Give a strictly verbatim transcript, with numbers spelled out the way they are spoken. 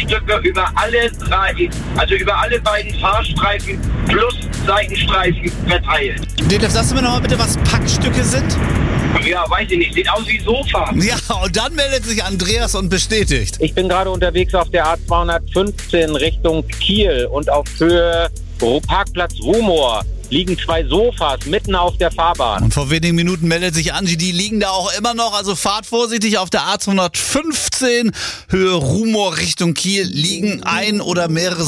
Packstücke über alle drei, also über alle beiden Fahrstreifen plus Seitenstreifen verteilt. Detlef, sagst du mir noch mal bitte, was Packstücke sind? Ja, weiß ich nicht. Sieht aus wie Sofa. Ja, und dann meldet sich Andreas und bestätigt. Ich bin gerade unterwegs auf der A zweihundertfünfzehn Richtung Kiel und auf Höhe Parkplatz Rumor liegen zwei Sofas mitten auf der Fahrbahn. Und vor wenigen Minuten meldet sich Angie, die liegen da auch immer noch. Also fahrt vorsichtig auf der A zweihundertfünfzehn Höhe Rumor Richtung Kiel liegen ein oder mehrere